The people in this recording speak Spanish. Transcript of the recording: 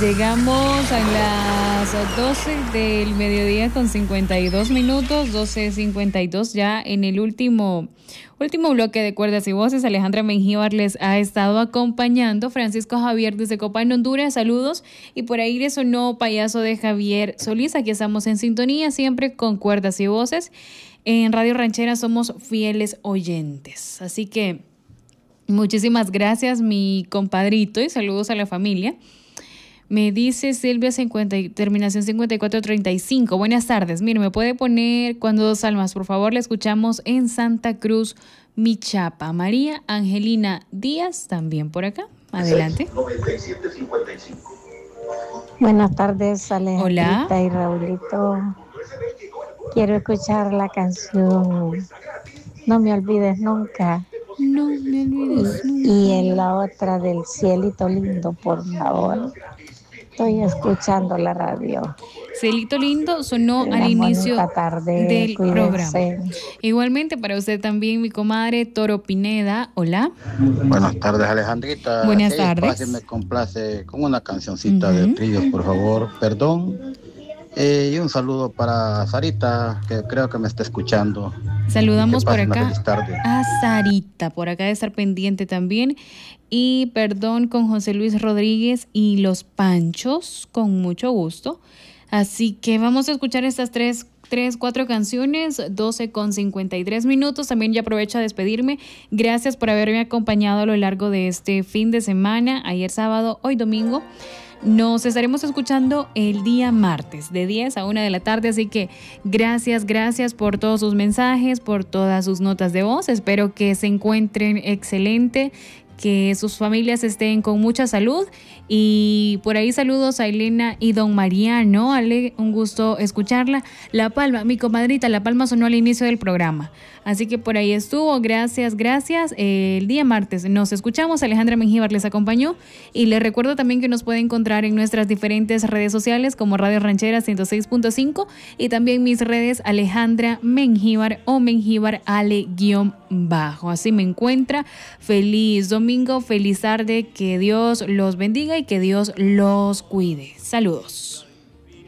Llegamos a las 12 del mediodía con 52 minutos, 12:52 ya en el último bloque de Cuerdas y Voces. Alejandra Mengíbar les ha estado acompañando. Francisco Javier desde Copán, Honduras, saludos. Y por ahí le sonó Payaso de Javier Solís. Aquí estamos en sintonía siempre con Cuerdas y Voces. En Radio Ranchera somos fieles oyentes. Así que muchísimas gracias, mi compadrito, y saludos a la familia. Me dice Silvia, terminación 5435. Buenas tardes. Mire, ¿me puede poner Cuando dos almas? Por favor, la escuchamos en Santa Cruz, Michapa. María Angelina Díaz, también por acá. Adelante. 9755. Buenas tardes, Alejandrita. Hola. Y Raulito. Quiero escuchar la canción No me olvides nunca. No me olvides nunca. Y en la otra del Cielito Lindo, por favor. Estoy escuchando la radio. Cielito Lindo sonó al inicio del programa. Igualmente para usted también, mi comadre Toro Pineda. Hola. Buenas tardes, Alejandrita. Buenas tardes. Me complace con una cancioncita de Trillos, por favor. Perdón. Y un saludo para Sarita, que creo que me está escuchando. Saludamos por acá a Sarita, por acá de estar pendiente también. Y perdón con José Luis Rodríguez y Los Panchos, con mucho gusto. Así que vamos a escuchar estas cuatro canciones, 12:53 minutos. También ya aprovecho a despedirme. Gracias por haberme acompañado a lo largo de este fin de semana, ayer sábado, hoy domingo. Nos estaremos escuchando el día martes de 10 a 1 de la tarde, así que gracias por todos sus mensajes, por todas sus notas de voz. Espero que se encuentren excelente, que sus familias estén con mucha salud. Y por ahí saludos a Elena y don Mariano. Ale, un gusto escucharla. La Palma, mi comadrita, La Palma sonó al inicio del programa, así que por ahí estuvo. Gracias. El día martes nos escuchamos. Alejandra Mengíbar les acompañó y les recuerdo también que nos puede encontrar en nuestras diferentes redes sociales como Radio Ranchera 106.5 y también mis redes Alejandra Mengíbar o Mengíbar Ale_. Así me encuentra. Feliz domingo, feliz tarde, que Dios los bendiga y que Dios los cuide. Saludos.